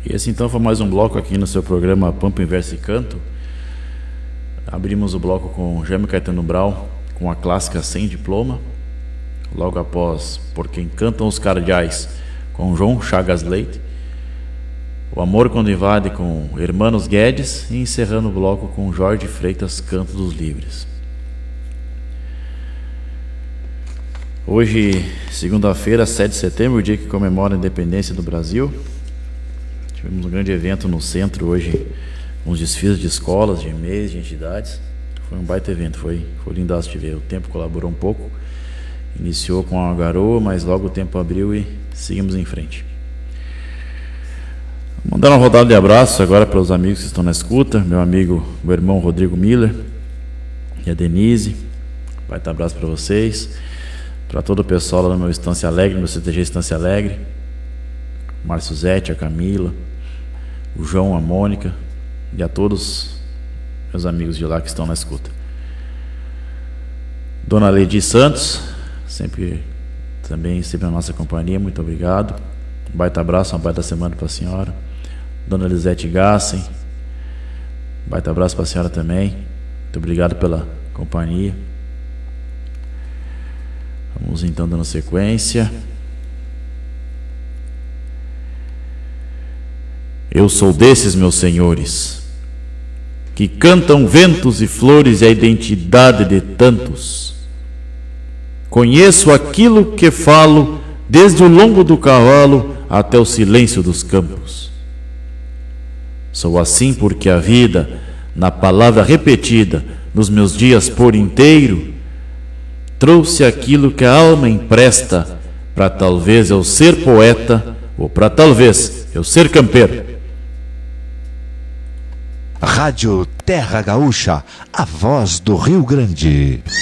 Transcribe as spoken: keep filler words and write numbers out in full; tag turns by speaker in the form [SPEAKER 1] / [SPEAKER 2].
[SPEAKER 1] E esse então foi mais um bloco aqui no seu programa Pampa em Verso e Canto. Abrimos o bloco com Jaime Caetano Brau, com a clássica Sem Diploma. Logo após Por Quem Cantam os Cardeais, com João Chagas Leite. O Amor Quando Invade, com Hermanos Guedes. E encerrando o bloco com Jorge Freitas, Canto dos Livres. Hoje, segunda-feira, sete de setembro, o dia que comemora a independência do Brasil. Tivemos um grande evento no centro hoje, uns desfiles de escolas, de E M E Is, de entidades. Foi um baita evento, foi, foi lindaço de ver. O tempo colaborou um pouco. Iniciou com a garoa, mas logo o tempo abriu e seguimos em frente. Vou mandar uma rodada de abraços agora para os amigos que estão na escuta. Meu amigo, meu irmão Rodrigo Miller e a Denise. Baita abraço para vocês. Para todo o pessoal lá no meu Estância Alegre, no meu C T G Estância Alegre. Márcio Zete, a Camila, o João, a Mônica e a todos meus amigos de lá que estão na escuta. Dona Ledi Santos, sempre também sempre na nossa companhia, muito obrigado. Um baita abraço, uma baita semana para a senhora. Dona Lisete Gassen, um baita abraço para a senhora também. Muito obrigado pela companhia. Vamos então dando sequência. Eu sou desses, meus senhores, que cantam ventos e flores e a identidade de tantos. Conheço aquilo que falo, desde o lombo do cavalo até o silêncio dos campos. Sou assim porque a vida, na palavra repetida, nos meus dias por inteiro, trouxe aquilo que a alma empresta, para talvez eu ser poeta, ou para talvez eu ser campeiro.
[SPEAKER 2] Rádio Terra Gaúcha, a voz do Rio Grande.